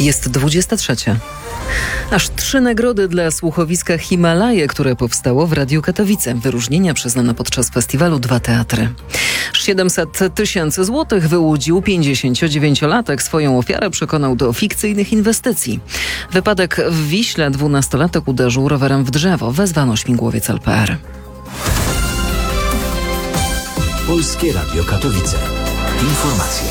Jest 23. Aż 3 nagrody dla słuchowiska Himalaje, które powstało w Radiu Katowice. Wyróżnienia przyznano podczas festiwalu 2 teatry. 700 000 złotych wyłudził 59-latek. Swoją ofiarę przekonał do fikcyjnych inwestycji. Wypadek w Wiśle. 12-latek uderzył rowerem w drzewo. Wezwano śmigłowiec LPR. Polskie Radio Katowice. Informacje.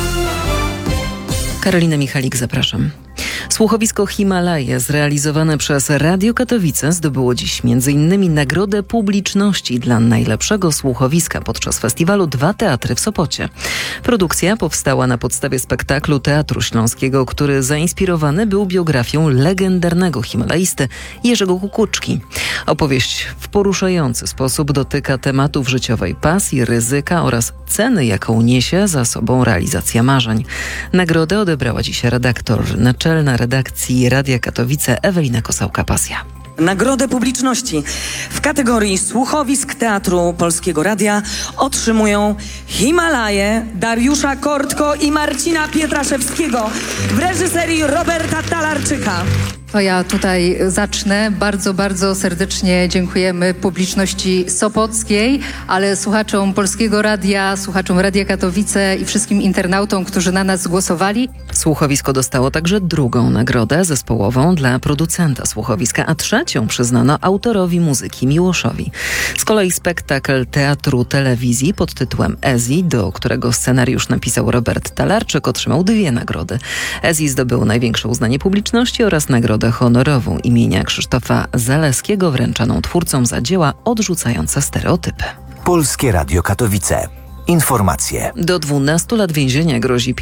Karolina Michalik, zapraszam. Słuchowisko Himalaje zrealizowane przez Radio Katowice zdobyło dziś m.in. Nagrodę Publiczności dla najlepszego słuchowiska podczas festiwalu 2 teatry w Sopocie. Produkcja powstała na podstawie spektaklu Teatru Śląskiego, który zainspirowany był biografią legendarnego himalaisty Jerzego Kukuczki. Opowieść w poruszający sposób dotyka tematów życiowej pasji, ryzyka oraz ceny, jaką niesie za sobą realizacja marzeń. Nagrodę odebrała dziś redaktor naczelna redakcji Radia Katowice Ewelina Kosałka-Pasja. Nagrodę Publiczności w kategorii słuchowisk Teatru Polskiego Radia otrzymują Himalaje Dariusza Kortko i Marcina Pietraszewskiego w reżyserii Roberta Talarczyka. To ja tutaj zacznę. Bardzo, bardzo serdecznie dziękujemy publiczności sopockiej, ale słuchaczom Polskiego Radia, słuchaczom Radia Katowice i wszystkim internautom, którzy na nas głosowali. Słuchowisko dostało także drugą nagrodę zespołową dla producenta słuchowiska, a trzecią przyznano autorowi muzyki Miłoszowi. Z kolei spektakl Teatru Telewizji pod tytułem Ezi, do którego scenariusz napisał Robert Talarczyk, otrzymał 2 nagrody. Ezi zdobył największe uznanie publiczności oraz nagrodę honorową imienia Krzysztofa Zaleskiego, wręczoną twórcom za dzieła odrzucające stereotypy. Polskie Radio Katowice. Informacje. Do 12 lat więzienia grozi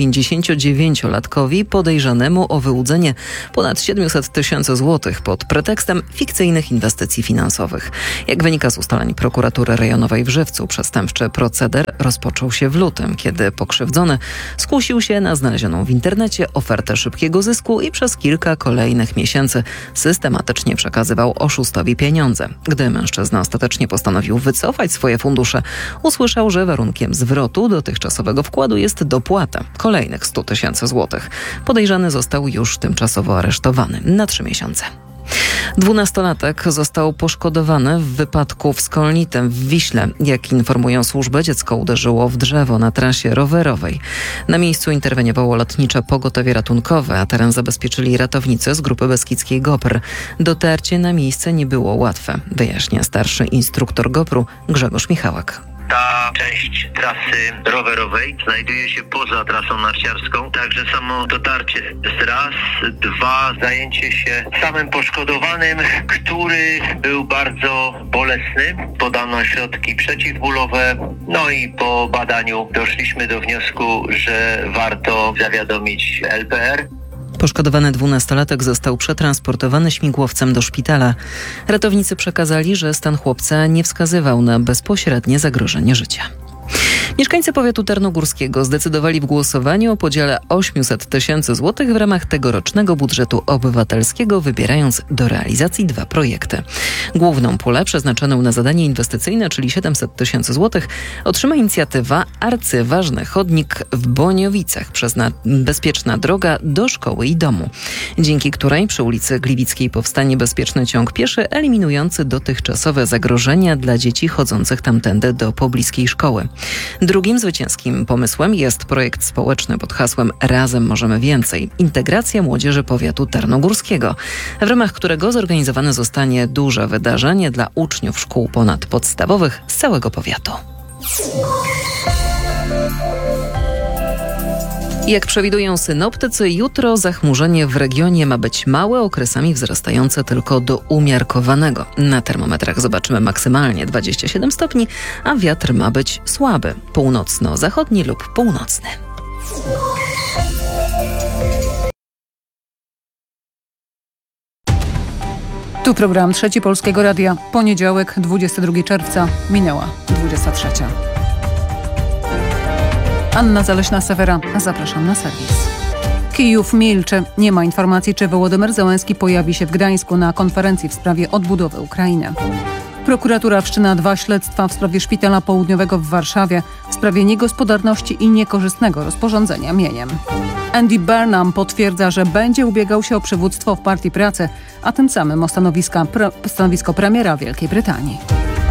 59-latkowi podejrzanemu o wyłudzenie ponad 700 000 złotych pod pretekstem fikcyjnych inwestycji finansowych. Jak wynika z ustaleń prokuratury rejonowej w Żywcu, przestępczy proceder rozpoczął się w lutym, kiedy pokrzywdzony skusił się na znalezioną w internecie ofertę szybkiego zysku i przez kilka kolejnych miesięcy systematycznie przekazywał oszustowi pieniądze. Gdy mężczyzna ostatecznie postanowił wycofać swoje fundusze, usłyszał, że warunkiem zwrotu dotychczasowego wkładu jest dopłata kolejnych 100 000 złotych. Podejrzany został już tymczasowo aresztowany na 3 miesiące. 12-latek został poszkodowany w wypadku w Skolnitem w Wiśle. Jak informują służby, dziecko uderzyło w drzewo na trasie rowerowej. Na miejscu interweniowało lotnicze pogotowie ratunkowe, a teren zabezpieczyli ratownicy z grupy beskidzkiej GOPR. Dotarcie na miejsce nie było łatwe, wyjaśnia starszy instruktor GOPR-u Grzegorz Michałek. Ta część trasy rowerowej znajduje się poza trasą narciarską, także samo dotarcie jest raz, 2, zajęcie się samym poszkodowanym, który był bardzo bolesny. Podano środki przeciwbólowe, no i po badaniu doszliśmy do wniosku, że warto zawiadomić LPR. Poszkodowany 12-latek został przetransportowany śmigłowcem do szpitala. Ratownicy przekazali, że stan chłopca nie wskazywał na bezpośrednie zagrożenie życia. Mieszkańcy powiatu tarnogórskiego zdecydowali w głosowaniu o podziale 800 000 złotych w ramach tegorocznego budżetu obywatelskiego, wybierając do realizacji 2 projekty. Główną pulę przeznaczoną na zadanie inwestycyjne, czyli 700 000 złotych, otrzyma inicjatywa Arcyważny chodnik w Boniowicach, bezpieczna droga do szkoły i domu, dzięki której przy ulicy Gliwickiej powstanie bezpieczny ciąg pieszy eliminujący dotychczasowe zagrożenia dla dzieci chodzących tamtędy do pobliskiej szkoły. Drugim zwycięskim pomysłem jest projekt społeczny pod hasłem Razem możemy więcej. Integracja młodzieży powiatu tarnogórskiego, w ramach którego zorganizowane zostanie duże wydarzenie dla uczniów szkół ponadpodstawowych z całego powiatu. Jak przewidują synoptycy, jutro zachmurzenie w regionie ma być małe, okresami wzrastające tylko do umiarkowanego. Na termometrach zobaczymy maksymalnie 27 stopni, a wiatr ma być słaby, północno-zachodni lub północny. Tu program Trzeci Polskiego Radia. Poniedziałek, 22 czerwca. Minęła 23. Anna Zaleśna-Sewera. Zapraszam na serwis. Kijów milczy. Nie ma informacji, czy Wołodymyr Zełenski pojawi się w Gdańsku na konferencji w sprawie odbudowy Ukrainy. Prokuratura wszczyna 2 śledztwa w sprawie Szpitala Południowego w Warszawie w sprawie niegospodarności i niekorzystnego rozporządzenia mieniem. Andy Burnham potwierdza, że będzie ubiegał się o przywództwo w Partii Pracy, a tym samym o stanowisko premiera Wielkiej Brytanii.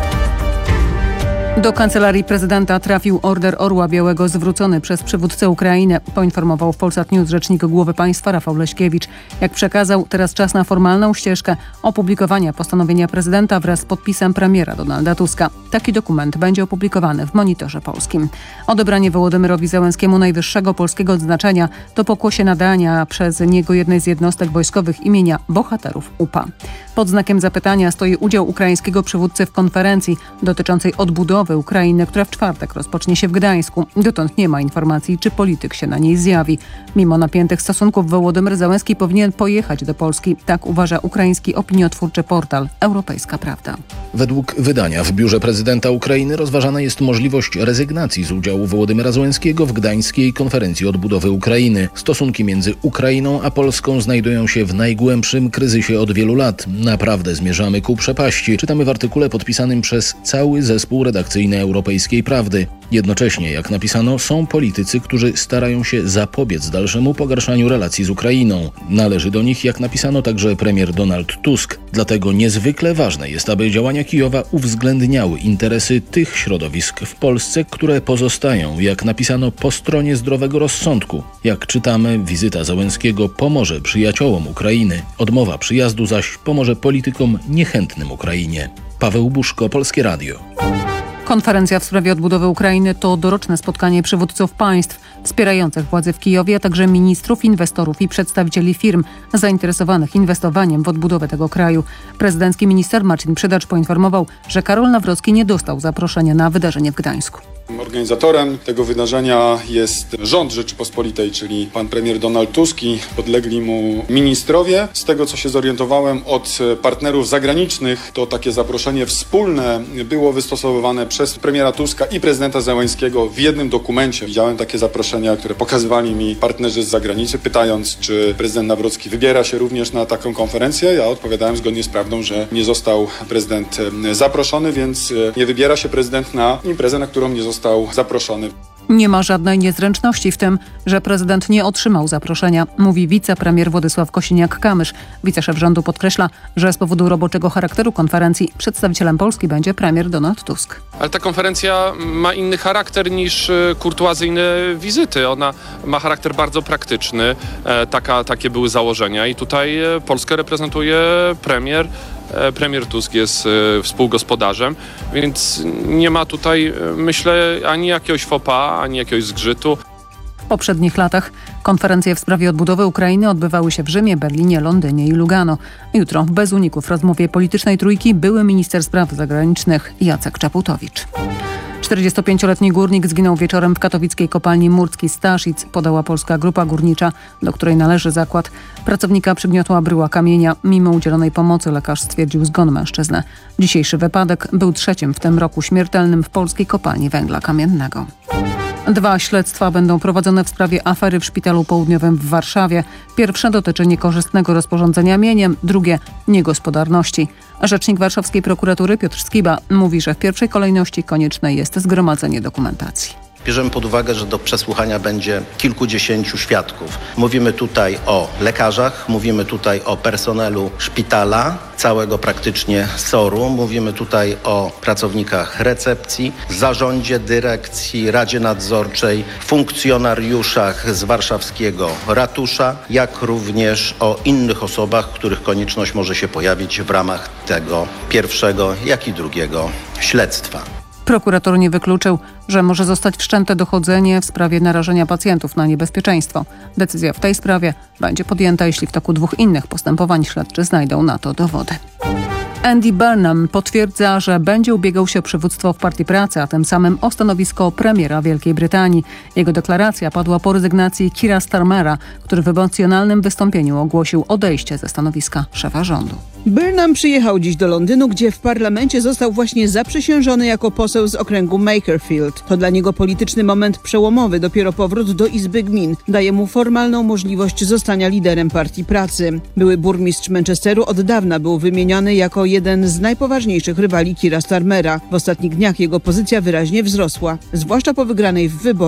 Do kancelarii prezydenta trafił order Orła Białego zwrócony przez przywódcę Ukrainy, poinformował w Polsat News rzecznik głowy państwa Rafał Leśkiewicz. Jak przekazał, teraz czas na formalną ścieżkę opublikowania postanowienia prezydenta wraz z podpisem premiera Donalda Tuska. Taki dokument będzie opublikowany w Monitorze Polskim. Odebranie Wołodymyrowi Zełenskiemu najwyższego polskiego odznaczenia to pokłosie nadania przez niego jednej z jednostek wojskowych imienia bohaterów UPA. Pod znakiem zapytania stoi udział ukraińskiego przywódcy w konferencji dotyczącej odbudowy Ukrainy, która w czwartek rozpocznie się w Gdańsku. Dotąd nie ma informacji, czy polityk się na niej zjawi. Mimo napiętych stosunków Wołodymyr Zełenski powinien pojechać do Polski. Tak uważa ukraiński opiniotwórczy portal Europejska Prawda. Według wydania w biurze prezydenta Ukrainy rozważana jest możliwość rezygnacji z udziału Wołodymyra Zełenskiego w gdańskiej konferencji odbudowy Ukrainy. Stosunki między Ukrainą a Polską znajdują się w najgłębszym kryzysie od wielu lat. Naprawdę zmierzamy ku przepaści. Czytamy w artykule podpisanym przez cały zespół redakcyjny Europejskiej Prawdy. Jednocześnie, jak napisano, są politycy, którzy starają się zapobiec dalszemu pogarszaniu relacji z Ukrainą. Należy do nich, jak napisano, także premier Donald Tusk. Dlatego niezwykle ważne jest, aby działania Kijowa uwzględniały interesy tych środowisk w Polsce, które pozostają, jak napisano, po stronie zdrowego rozsądku. Jak czytamy, wizyta Zełenskiego pomoże przyjaciołom Ukrainy. Odmowa przyjazdu zaś pomoże politykom niechętnym Ukrainie. Paweł Buszko, Polskie Radio. Konferencja w sprawie odbudowy Ukrainy to doroczne spotkanie przywódców państw wspierających władze w Kijowie, a także ministrów, inwestorów i przedstawicieli firm zainteresowanych inwestowaniem w odbudowę tego kraju. Prezydencki minister Marcin Przydacz poinformował, że Karol Nawrocki nie dostał zaproszenia na wydarzenie w Gdańsku. Organizatorem tego wydarzenia jest rząd Rzeczypospolitej, czyli pan premier Donald Tusk i podlegli mu ministrowie. Z tego, co się zorientowałem od partnerów zagranicznych, to takie zaproszenie wspólne było wystosowane przez premiera Tuska i prezydenta Zełenskiego w jednym dokumencie. Widziałem takie zaproszenia, które pokazywali mi partnerzy z zagranicy, pytając, czy prezydent Nawrocki wybiera się również na taką konferencję. Ja odpowiadałem zgodnie z prawdą, że nie został prezydent zaproszony, więc nie wybiera się prezydent na imprezę, na którą nie został zaproszony. Nie ma żadnej niezręczności w tym, że prezydent nie otrzymał zaproszenia, mówi wicepremier Władysław Kosiniak-Kamysz. Wiceszef rządu podkreśla, że z powodu roboczego charakteru konferencji przedstawicielem Polski będzie premier Donald Tusk. Ale ta konferencja ma inny charakter niż kurtuazyjne wizyty. Ona ma charakter bardzo praktyczny. Takie były założenia i tutaj Polskę reprezentuje premier. Premier Tusk jest współgospodarzem, więc nie ma tutaj, myślę, ani jakiegoś faux pas, ani jakiegoś zgrzytu. W poprzednich latach konferencje w sprawie odbudowy Ukrainy odbywały się w Rzymie, Berlinie, Londynie i Lugano. Jutro w Bez Uników w rozmowie politycznej trójki były minister spraw zagranicznych Jacek Czaputowicz. 45-letni górnik zginął wieczorem w katowickiej kopalni Murcki Staszic, podała Polska Grupa Górnicza, do której należy zakład. Pracownika przygniotła bryła kamienia. Mimo udzielonej pomocy lekarz stwierdził zgon mężczyzny. Dzisiejszy wypadek był trzecim w tym roku śmiertelnym w polskiej kopalni węgla kamiennego. 2 śledztwa będą prowadzone w sprawie afery w Szpitalu Południowym w Warszawie. Pierwsze dotyczy niekorzystnego rozporządzenia mieniem, drugie niegospodarności. Rzecznik warszawskiej prokuratury Piotr Skiba mówi, że w pierwszej kolejności konieczne jest zgromadzenie dokumentacji. Bierzemy pod uwagę, że do przesłuchania będzie kilkudziesięciu świadków. Mówimy tutaj o lekarzach, mówimy tutaj o personelu szpitala, całego praktycznie SOR-u, mówimy tutaj o pracownikach recepcji, zarządzie, dyrekcji, radzie nadzorczej, funkcjonariuszach z warszawskiego ratusza, jak również o innych osobach, których konieczność może się pojawić w ramach tego pierwszego, jak i drugiego śledztwa. Prokurator nie wykluczył, że może zostać wszczęte dochodzenie w sprawie narażenia pacjentów na niebezpieczeństwo. Decyzja w tej sprawie będzie podjęta, jeśli w toku 2 innych postępowań śledczy znajdą na to dowody. Andy Burnham potwierdza, że będzie ubiegał się o przywództwo w Partii Pracy, a tym samym o stanowisko premiera Wielkiej Brytanii. Jego deklaracja padła po rezygnacji Keira Starmera, który w emocjonalnym wystąpieniu ogłosił odejście ze stanowiska szefa rządu. Burnham przyjechał dziś do Londynu, gdzie w parlamencie został właśnie zaprzysiężony jako poseł z okręgu Makerfield. To dla niego polityczny moment przełomowy. Dopiero powrót do Izby Gmin daje mu formalną możliwość zostania liderem Partii Pracy. Były burmistrz Manchesteru od dawna był wymieniany jako jeden z najpoważniejszych rywali Keira Starmera. W ostatnich dniach jego pozycja wyraźnie wzrosła, zwłaszcza po wygranej w wyborach.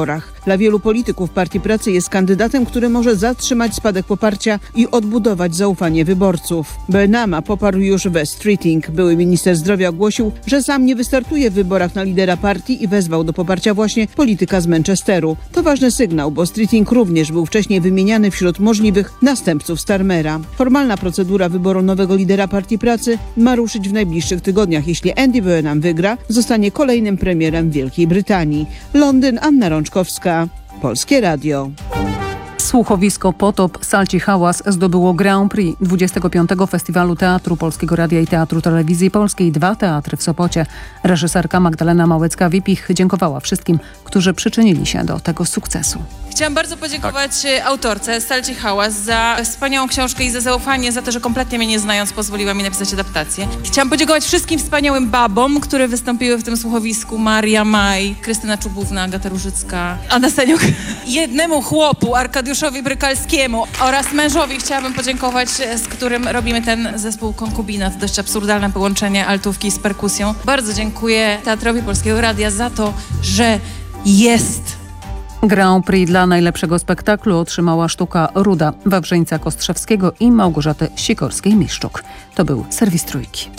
Dla wielu polityków Partii Pracy jest kandydatem, który może zatrzymać spadek poparcia i odbudować zaufanie wyborców. Burnhama poparł już Wes Streeting. Były minister zdrowia ogłosił, że sam nie wystartuje w wyborach na lidera partii i wezwał do poparcia właśnie polityka z Manchesteru. To ważny sygnał, bo Streeting również był wcześniej wymieniany wśród możliwych następców Starmera. Formalna procedura wyboru nowego lidera Partii Pracy ma ruszyć w najbliższych tygodniach. Jeśli Andy Burnham wygra, zostanie kolejnym premierem Wielkiej Brytanii. Londyn, Anna Rączkowska, Polskie Radio. Słuchowisko Potop Salci Hałas zdobyło Grand Prix 25. Festiwalu Teatru Polskiego Radia i Teatru Telewizji Polskiej. 2 teatry w Sopocie. Reżyserka Magdalena Małecka-Wipich dziękowała wszystkim, którzy przyczynili się do tego sukcesu. Chciałam bardzo podziękować autorce Salci Hałas za wspaniałą książkę i za zaufanie, za to, że kompletnie mnie nie znając pozwoliła mi napisać adaptację. Chciałam podziękować wszystkim wspaniałym babom, które wystąpiły w tym słuchowisku. Maria Maj, Krystyna Czubówna, Agata Różycka, Anna Staniuk. Jednemu chłopu, Arkadiuszowi Brykalskiemu oraz mężowi chciałabym podziękować, z którym robimy ten zespół Konkubinat. Dość absurdalne połączenie altówki z perkusją. Bardzo dziękuję Teatrowi Polskiego Radia za to, że jest. Grand Prix dla najlepszego spektaklu otrzymała sztuka Ruda Wawrzyńca Kostrzewskiego i Małgorzaty Sikorskiej-Miszczuk. To był serwis Trójki.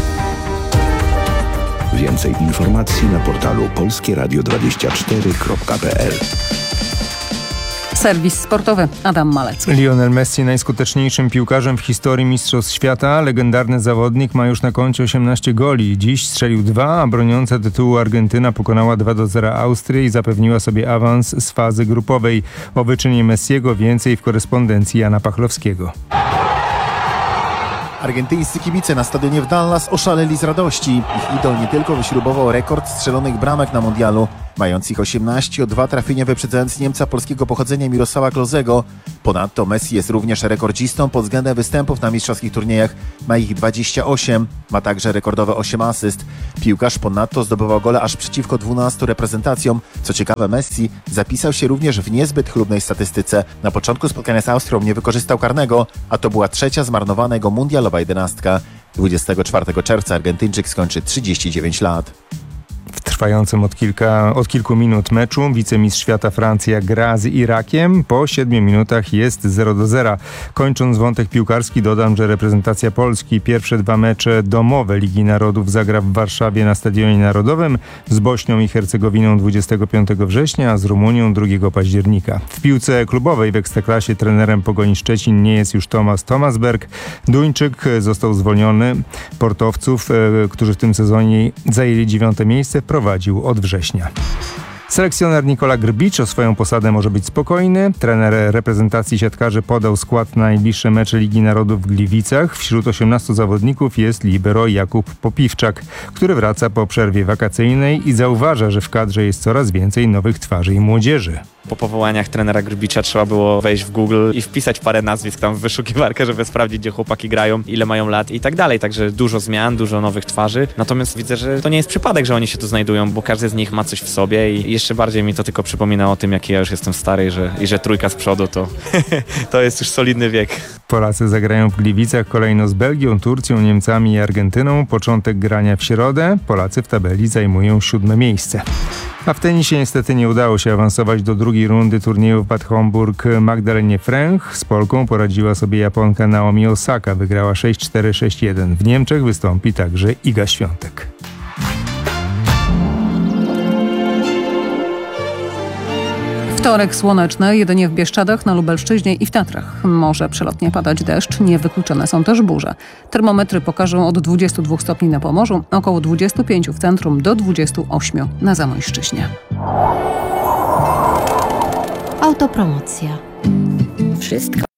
Więcej informacji na portalu polskieradio24.pl. Serwis sportowy Adam Malec. Lionel Messi najskuteczniejszym piłkarzem w historii Mistrzostw Świata. Legendarny zawodnik ma już na koncie 18 goli. Dziś strzelił 2, a broniąca tytułu Argentyna pokonała 2-0 Austrię i zapewniła sobie awans z fazy grupowej. O wyczynie Messiego więcej w korespondencji Jana Pachlowskiego. Argentyńscy kibice na stadionie w Dallas oszaleli z radości. Ich idol nie tylko wyśrubował rekord strzelonych bramek na mundialu, mając ich 18, o 2 trafienia wyprzedzając Niemca polskiego pochodzenia Mirosława Klozego. Ponadto Messi jest również rekordzistą pod względem występów na mistrzowskich turniejach. Ma ich 28, ma także rekordowe 8 asyst. Piłkarz ponadto zdobywał gole aż przeciwko 12 reprezentacjom. Co ciekawe, Messi zapisał się również w niezbyt chlubnej statystyce. Na początku spotkania z Austrią nie wykorzystał karnego, a to była 3. zmarnowana jego mundialowa 11. 24 czerwca Argentyńczyk skończy 39 lat. W trwającym od kilku minut meczu wicemistrz świata Francja gra z Irakiem. Po 7 minutach jest 0-0. Kończąc wątek piłkarski dodam, że reprezentacja Polski pierwsze 2 mecze domowe Ligi Narodów zagra w Warszawie na Stadionie Narodowym, z Bośnią i Hercegowiną 25 września, a z Rumunią 2 października. W piłce klubowej w Ekstraklasie trenerem Pogoni Szczecin nie jest już Tomasz Tomasberg. Duńczyk został zwolniony. Portowców, którzy w tym sezonie zajęli 9. miejsce, prowadził od września. Selekcjoner Nikola Grbicz o swoją posadę może być spokojny. Trener reprezentacji siatkarzy podał skład na najbliższe mecze Ligi Narodów w Gliwicach. Wśród 18 zawodników jest libero Jakub Popiwczak, który wraca po przerwie wakacyjnej i zauważa, że w kadrze jest coraz więcej nowych twarzy i młodzieży. Po powołaniach trenera Grbicza trzeba było wejść w Google i wpisać parę nazwisk tam w wyszukiwarkę, żeby sprawdzić, gdzie chłopaki grają, ile mają lat i tak dalej. Także dużo zmian, dużo nowych twarzy. Natomiast widzę, że to nie jest przypadek, że oni się tu znajdują, bo każdy z nich ma coś w sobie i jeszcze bardziej mi to tylko przypomina o tym, jaki ja już jestem stary i że 3 z przodu to jest już solidny wiek. Polacy zagrają w Gliwicach kolejno z Belgią, Turcją, Niemcami i Argentyną. Początek grania w środę. Polacy w tabeli zajmują 7. miejsce. A w tenisie niestety nie udało się awansować do drugiej rundy turnieju w Bad Homburg Magdalenie Fręch. Z Polką poradziła sobie Japonka Naomi Osaka. Wygrała 6-4, 6-1. W Niemczech wystąpi także Iga Świątek. Wtorek słoneczny, jedynie w Bieszczadach, na Lubelszczyźnie i w Tatrach. Może przelotnie padać deszcz, niewykluczone są też burze. Termometry pokażą od 22 stopni na Pomorzu, około 25 w centrum do 28 na Zamojszczyźnie. Autopromocja. Wszystko